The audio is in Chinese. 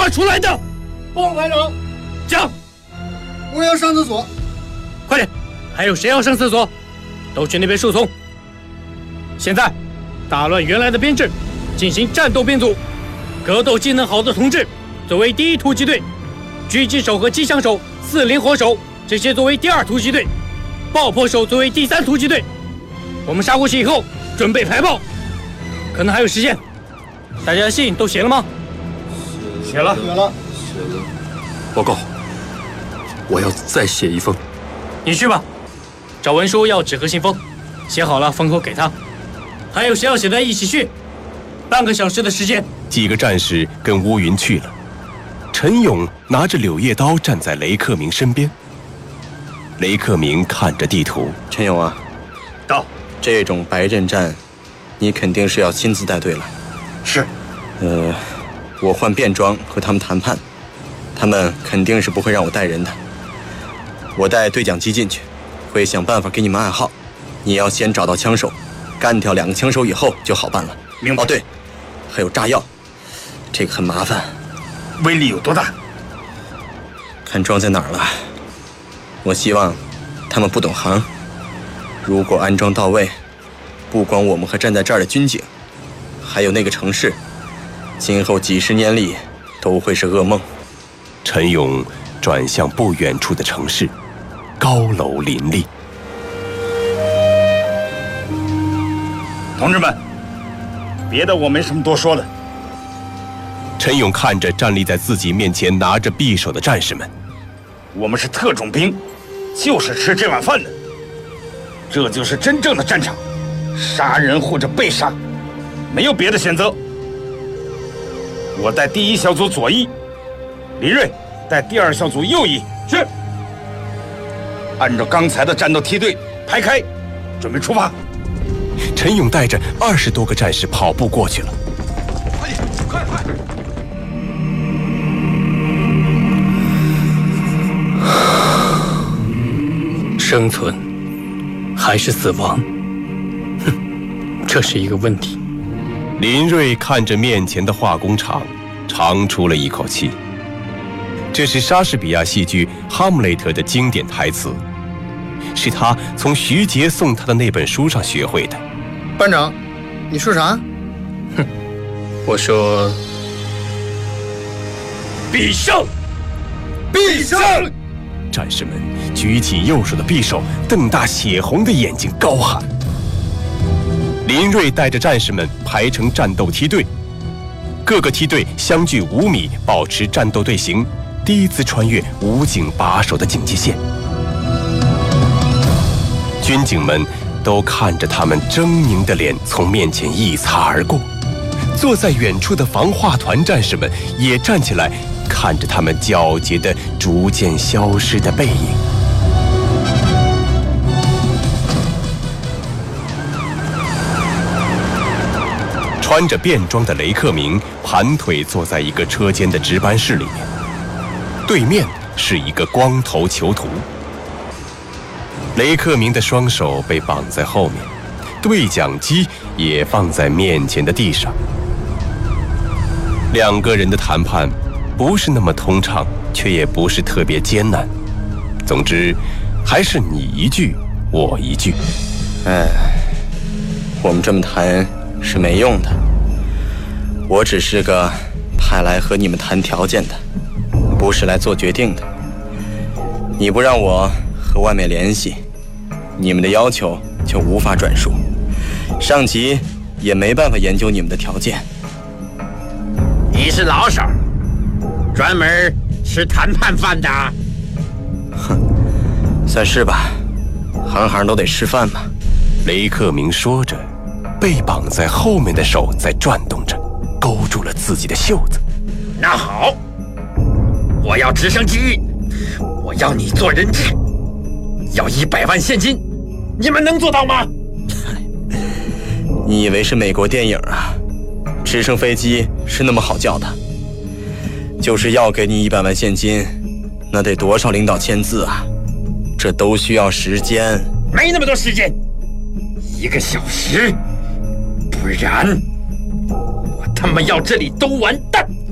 挖出来的？ 报排长。 讲。 我要上厕所。 快点！还有谁要上厕所？都去那边树丛。现在，打乱原来的编制，进行战斗编组。格斗技能好的同志作为第一突击队，狙击手和机枪手、4灵活手这些作为第2突击队，爆破手作为第3突击队。我们杀过去以后，准备排爆。可能还有时间。大家的信都写了吗？ 写了。 报告，我要再写一封。 你去吧，找文书要纸和信封，写好了封口给他。还有谁要写的一起去。半个小时的时间。 几个战士跟乌云去了。陈勇拿着柳叶刀站在雷克明身边。雷克明看着地图。 陈勇啊， 到。 这种白刃战，你肯定是要亲自带队了。 是。 我换便装和他们谈判，他们肯定是不会让我带人的。我带对讲机进去，会想办法给你们暗号。你要先找到枪手，干掉2个枪手以后就好办了。 明白。 哦对，还有炸药，这个很麻烦。 威力有多大？ 看装在哪儿了。我希望他们不懂行。如果安装到位，不光我们和站在这儿的军警，还有那个城市，今后几10年里都会是噩梦。 陈勇转向不远处的城市，高楼林立。 同志们，别的我没什么多说的。 陈勇看着站立在自己面前拿着匕首的战士们， 我们是特种兵，就是吃这碗饭的。这就是真正的战场，杀人或者被杀，没有别的选择。我带第1小组左翼，李锐带第2小组右翼。是。按照刚才的战斗梯队排开，准备出发。 陈勇带着20多个战士跑步过去了。 快点，快！ 生存还是死亡？哼，这是一个问题。 林瑞看着面前的化工厂，长出了一口气。这是莎士比亚戏剧《哈姆雷特》的经典台词，是他从徐杰送他的那本书上学会的。 班长，你说啥？ 哼，我说必胜！ 必胜！ 战士们举起右手的匕首，瞪大血红的眼睛，高喊。林瑞带着战士们排成战斗梯队，各个梯队相距5米，保持战斗队形，第一次穿越武警把守的警戒线。军警们都看着他们狰狞的脸从面前一擦而过，坐在远处的防化团战士们也站起来，看着他们皎洁的逐渐消失的背影。穿着便装的雷克明盘腿坐在一个车间的值班室里面，对面是一个光头囚徒。雷克明的双手被绑在后面，对讲机也放在面前的地上。2个人的谈判不是那么通畅，却也不是特别艰难。总之，还是你一句我一句。 我们这么谈是没用的。我只是个派来和你们谈条件的，不是来做决定的。你不让我和外面联系，你们的要求就无法转述，上级也没办法研究你们的条件。 你是老手，专门吃谈判饭的？ 哼，算是吧，行行都得吃饭嘛。 雷克明说着，被绑在后面的手在转动着，勾住了自己的袖子。 那好，我要直升机，我要你做人质，要100万现金，你们能做到吗？ 你以为是美国电影啊？直升飞机是那么好叫的？就是要给你100万现金，那得多少领导签字啊？这都需要时间。 没那么多时间，1个小时，不然我他妈要这里都完蛋。